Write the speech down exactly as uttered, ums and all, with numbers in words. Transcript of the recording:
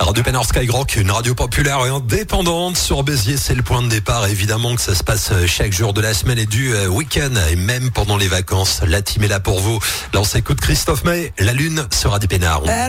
Radio Pénard Skyrock, une radio populaire et indépendante sur Béziers, c'est le point de départ. Évidemment que ça se passe chaque jour de la semaine et du week-end et même pendant les vacances. La team est là pour vous. Là, on s'écoute Christophe Maé, la lune sera des Pénards.